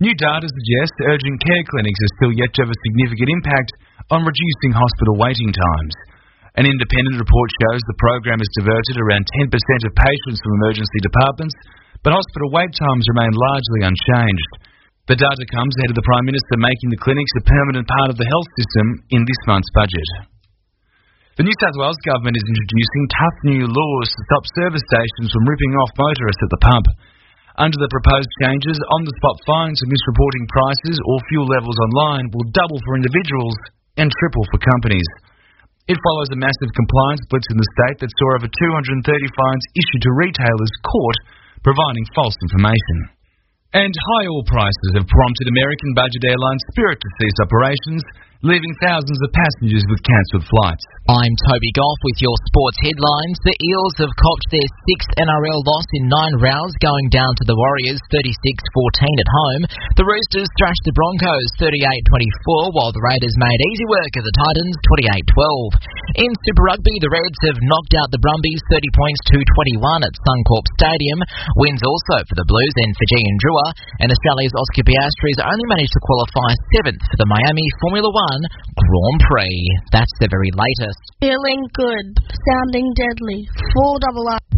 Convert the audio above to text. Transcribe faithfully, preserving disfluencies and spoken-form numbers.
New data suggests urgent care clinics are still yet to have a significant impact on reducing hospital waiting times. An independent report shows the program has diverted around ten percent of patients from emergency departments, but hospital wait times remain largely unchanged. The data comes ahead of the Prime Minister making the clinics a permanent part of the health system in this month's budget. The New South Wales Government is introducing tough new laws to stop service stations from ripping off motorists at the pump. Under the proposed changes, on-the-spot fines for misreporting prices or fuel levels online will double for individuals and triple for companies. It follows a massive compliance blitz in the state that saw over two hundred thirty fines issued to retailers caught providing false information. And high oil prices have prompted American budget airline Spirit to cease operations, leaving thousands of passengers with cancelled flights. I'm Toby Goff with your sports headlines. The Eels have copped their sixth N R L loss in nine rounds, going down to the Warriors thirty-six fourteen at home. The Roosters thrashed the Broncos thirty-eight twenty-four, while the Raiders made easy work of the Titans twenty-eight twelve. In Super Rugby, the Reds have knocked out the Brumbies thirty points to twenty-one at Suncorp Stadium. Wins also for the Blues and Fiji and Drua, and Australia's Oscar Piastri has only managed to qualify seventh for the Miami Formula One Grand Prix. That's the very latest. Feeling good. Sounding deadly. four double R.